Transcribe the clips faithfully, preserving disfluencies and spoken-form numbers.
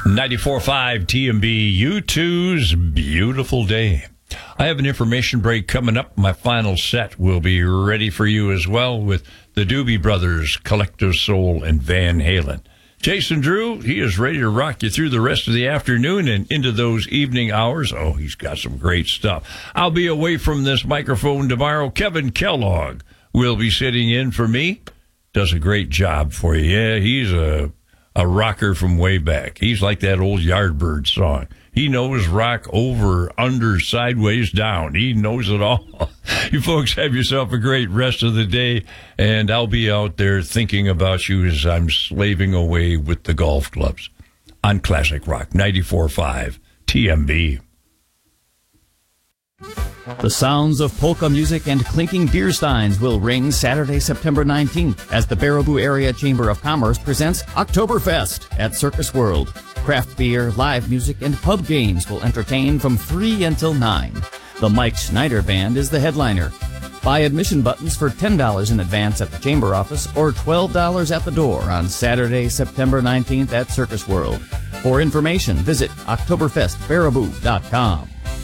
ninety-four point five T M B, U two's Beautiful Day. I have an information break coming up. My final set will be ready for you as well with the Doobie Brothers, Collective Soul, and Van Halen. Jason Drew, he is ready to rock you through the rest of the afternoon and into those evening hours. Oh, he's got some great stuff. I'll be away from this microphone tomorrow. Kevin Kellogg will be sitting in for me. Does a great job for you. Yeah, he's a, a rocker from way back. He's like that old Yardbird song. He knows rock over, under, sideways, down. He knows it all. You folks have yourself a great rest of the day, and I'll be out there thinking about you as I'm slaving away with the golf clubs on Classic Rock ninety-four point five T M B. The sounds of polka music and clinking beer steins will ring Saturday, September nineteenth, as the Baraboo Area Chamber of Commerce presents Oktoberfest at Circus World. Craft beer, live music, and pub games will entertain from three until nine. The Mike Schneider Band is the headliner. Buy admission buttons for ten dollars in advance at the Chamber office or twelve dollars at the door on Saturday, September nineteenth at Circus World. For information, visit oktoberfest baraboo dot com.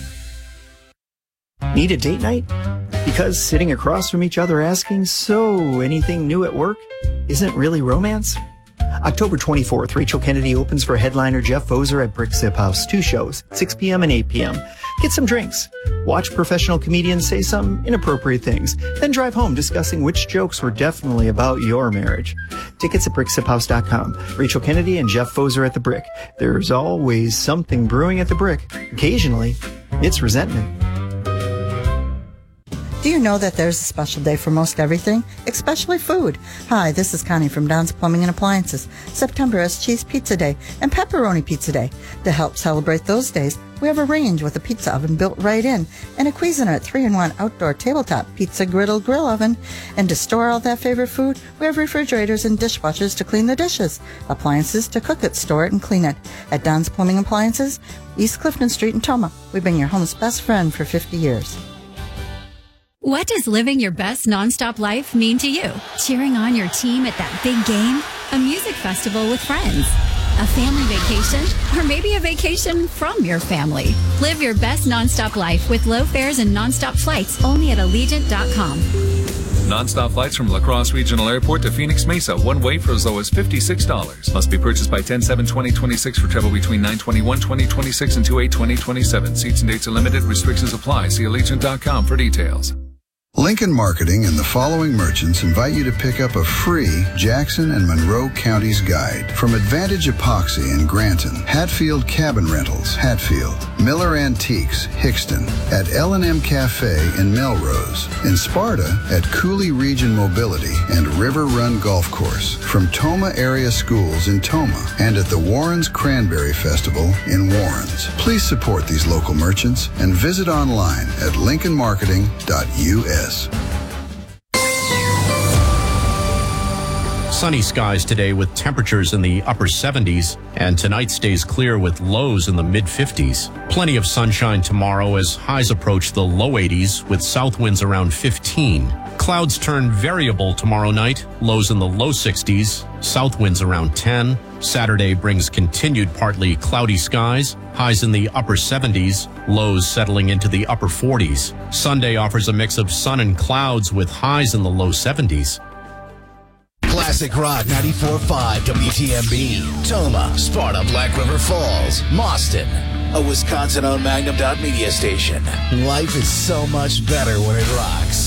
Need a date night? Because sitting across from each other asking, so anything new at work, isn't really romance? October twenty-fourth, Rachel Kennedy opens for headliner Jeff Voser at Brick Zip House. Two shows, six p.m. and eight p.m. Get some drinks. Watch professional comedians say some inappropriate things. Then drive home discussing which jokes were definitely about your marriage. Tickets at brick zip house dot com. Rachel Kennedy and Jeff Voser at the Brick. There's always something brewing at the Brick. Occasionally, it's resentment. Do you know that there's a special day for most everything, especially food? Hi, this is Connie from Don's Plumbing and Appliances. September is Cheese Pizza Day and Pepperoni Pizza Day. To help celebrate those days, we have a range with a pizza oven built right in and a Cuisinart three in one outdoor tabletop pizza griddle grill oven. And to store all that favorite food, we have refrigerators and dishwashers to clean the dishes, appliances to cook it, store it, and clean it. At Don's Plumbing Appliances, East Clifton Street in Toma, we've been your home's best friend for fifty years. What does living your best nonstop life mean to you? Cheering on your team at that big game? A music festival with friends? A family vacation? Or maybe a vacation from your family? Live your best nonstop life with low fares and nonstop flights only at Allegiant dot com. Non-stop flights from La Crosse Regional Airport to Phoenix Mesa, one way for as low as fifty-six dollars. Must be purchased by ten seven twenty twenty-six for travel between nine twenty-one twenty twenty-six and two eight twenty twenty-seven. Seats and dates are limited. Restrictions apply. See Allegiant dot com for details. Lincoln Marketing and the following merchants invite you to pick up a free Jackson and Monroe Counties guide from Advantage Epoxy in Granton, Hatfield Cabin Rentals, Hatfield, Miller Antiques, Hickston, at L and M Cafe in Melrose, in Sparta at Cooley Region Mobility and River Run Golf Course, from Toma Area Schools in Toma, and at the Warrens Cranberry Festival in Warrens. Please support these local merchants and visit online at lincoln marketing dot U S. Sunny skies today with temperatures in the upper seventies, and tonight stays clear with lows in the mid fifties. Plenty of sunshine tomorrow as highs approach the low eighties with south winds around fifteen. Clouds turn variable tomorrow night, lows in the low sixties, south winds around ten. Saturday brings continued partly cloudy skies, highs in the upper seventies, lows settling into the upper forties. Sunday offers a mix of sun and clouds with highs in the low seventies. Classic Rock ninety-four point five W T M B, Toma, Sparta, Black River Falls, Mauston, a Wisconsin-owned Magnum dot media station. Life is so much better when it rocks.